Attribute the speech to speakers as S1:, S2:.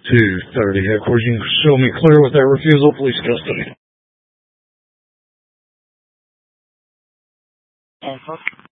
S1: 2:30. Headquarters, you can show me clear with that refusal, police custody.